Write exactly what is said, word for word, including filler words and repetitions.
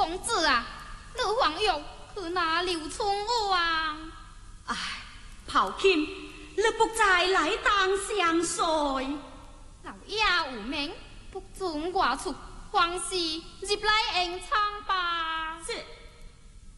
公子啊，你黄玉去哪流春屋啊？ 唉，跑kim，你不再来当相衰。 老爷无名，不准我出皇室入来应昌吧。